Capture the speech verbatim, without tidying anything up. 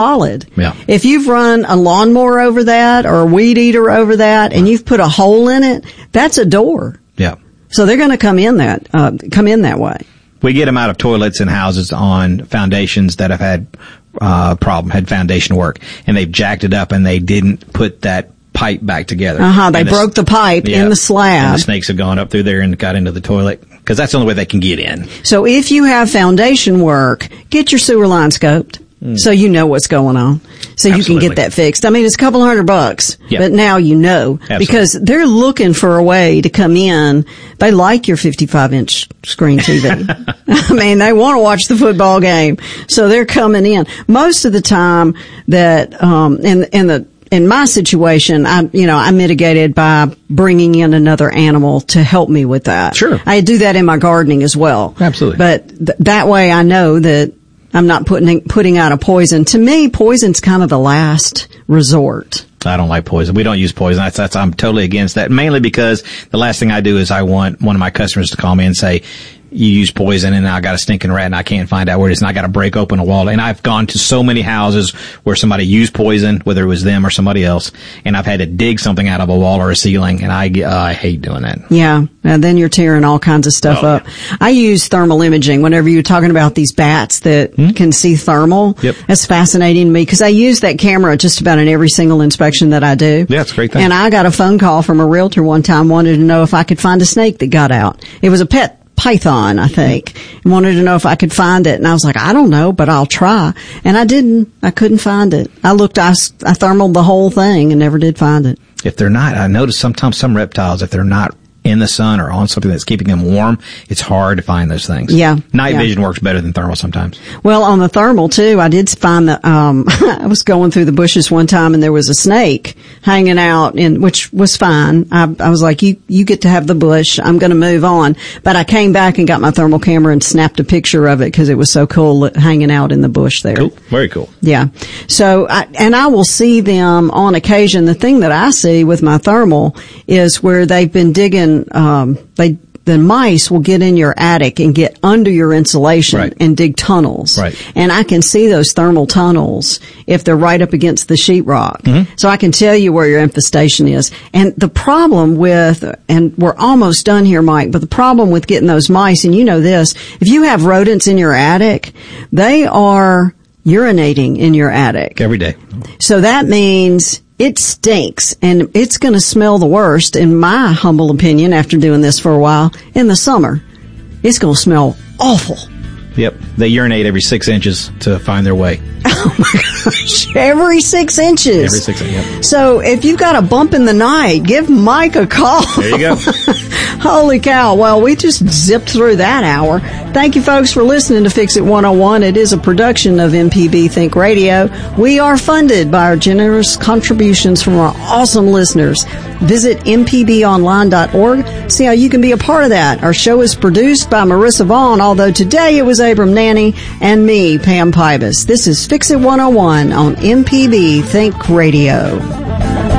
solid. Yeah. If you've run a lawnmower over that or a weed eater over that and you've put a hole in it, that's a door. Yeah. So they're going to come in that, uh, come in that way. We get them out of toilets and houses on foundations that have had, uh, problem, had foundation work, and they've jacked it up and they didn't put that pipe back together. Uh-huh, they and broke the, the pipe yeah, in the slab. And the snakes have gone up through there and got into the toilet, because that's the only way they can get in. So if you have foundation work, get your sewer line scoped. Mm. So you know what's going on. So you Absolutely. can get that fixed. I mean, it's a couple hundred bucks, yep. but now you know. Absolutely. Because they're looking for a way to come in. They like your fifty-five inch screen T V. I mean, they want to watch the football game. So they're coming in. Most of the time that, um, in, in the, in my situation, I, you know, I mitigated by bringing in another animal to help me with that. Sure. I do that in my gardening as well. Absolutely. But th- that way I know that I'm not putting putting out a poison. To me, poison's kind of the last resort. I don't like poison. We don't use poison. That's, that's, I'm totally against that. Mainly because the last thing I do is I want one of my customers to call me and say, you use poison and I got a stinking rat and I can't find out where it is and I got to break open a wall. And I've gone to so many houses where somebody used poison, whether it was them or somebody else, and I've had to dig something out of a wall or a ceiling, and I, uh, I hate doing that. Yeah, and then you're tearing all kinds of stuff oh, up. Yeah. I use thermal imaging whenever you're talking about these bats that hmm? can see thermal. Yep. That's fascinating to me because I use that camera just about in every single inspection that I do. Yeah, it's a great thing. And I got a phone call from a realtor one time, wanted to know if I could find a snake that got out. It was a pet python, I think, and wanted to know if I could find it. And I was like, I don't know, but I'll try. And I didn't. I couldn't find it. I looked, I, I thermaled the whole thing and never did find it. If they're not, I notice sometimes some reptiles, if they're not in the sun or on something that's keeping them warm, it's hard to find those things. Yeah. Night yeah. vision works better than thermal sometimes. Well, on the thermal too, I did find that, um, I was going through the bushes one time and there was a snake hanging out in, which was fine. I, I was like, you, you get to have the bush. I'm going to move on. But I came back and got my thermal camera and snapped a picture of it because it was so cool hanging out in the bush there. Cool. Very cool. Yeah. So, I, and I will see them on occasion. The thing that I see with my thermal is where they've been digging Um, they, the mice will get in your attic and get under your insulation right. and dig tunnels. Right. And I can see those thermal tunnels if they're right up against the sheetrock. Mm-hmm. So I can tell you where your infestation is. And the problem with, and we're almost done here, Mike, but the problem with getting those mice, and you know this, if you have rodents in your attic, they are urinating in your attic. Every day. So that means it stinks, and it's going to smell the worst, in my humble opinion, after doing this for a while, in the summer. It's going to smell awful. Yep. They urinate every six inches to find their way. Oh, my gosh. Every six inches. Every six inches, yep. So if you've got a bump in the night, give Mike a call. There you go. Holy cow. Well, we just zipped through that hour. Thank you, folks, for listening to Fix It one oh one. It is a production of M P B Think Radio. We are funded by our generous contributions from our awesome listeners. Visit m p b online dot org. See how you can be a part of that. Our show is produced by Marissa Vaughn, although today it was Abram Nanny and me, Pam Pybus. This is Fix It one oh one on M P B Think Radio.